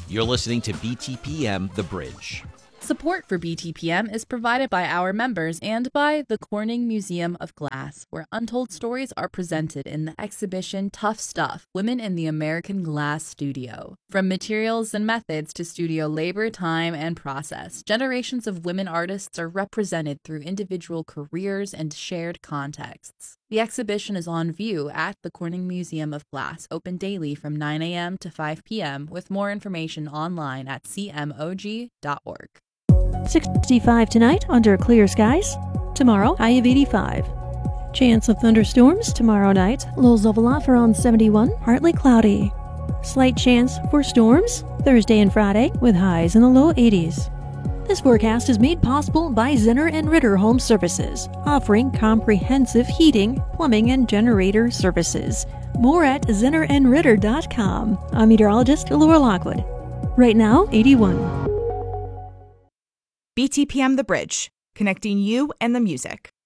You're listening to BTPM The Bridge. Support for BTPM is provided by our members and by the Corning Museum of Glass, where untold stories are presented in the exhibition Tough Stuff, Women in the American Glass Studio. From materials and methods to studio labor, time, and process, generations of women artists are represented through individual careers and shared contexts. The exhibition is on view at the Corning Museum of Glass, open daily from 9 a.m. to 5 p.m., with more information online at cmog.org. 65 tonight under clear skies. Tomorrow, high of 85. Chance of thunderstorms tomorrow night. Lows level off around 71, partly cloudy. Slight chance for storms Thursday and Friday with highs in the low 80s. This forecast is made possible by Zinner and Ritter Home Services, offering comprehensive heating, plumbing, and generator services. More at zinnerandritter.com. I'm meteorologist Laura Lockwood. Right now, 81. BTPM The Bridge, connecting you and the music.